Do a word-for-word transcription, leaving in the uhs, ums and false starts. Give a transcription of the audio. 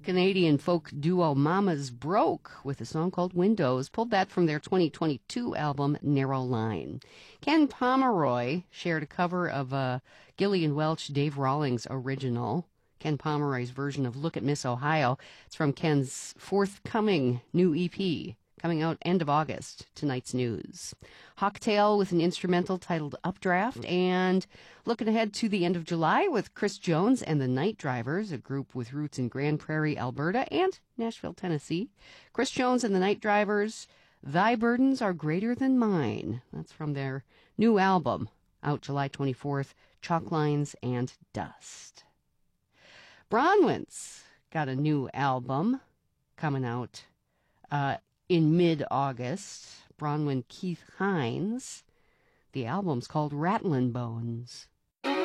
Canadian folk duo Mamas Broke with a song called Windows, pulled that from their twenty twenty-two album Narrow Line. Ken Pomeroy shared a cover of a Gillian Welch, Dave Rawlings original. Ken Pomeroy's version of Look at Miss Ohio. It's from Ken's forthcoming new E P, coming out end of August. Tonight's news. Hawktail with an instrumental titled Updraft, and looking ahead to the end of July with Chris Jones and the Night Drivers, a group with roots in Grand Prairie, Alberta, and Nashville, Tennessee. Chris Jones and the Night Drivers, Thy Burdens Are Greater Than Mine. That's from their new album, out July twenty-fourth, Chalk Lines and Dust. Bronwyn's got a new album coming out uh, in mid-August. Bronwyn Keith Hines. The album's called Rattlin' Bones.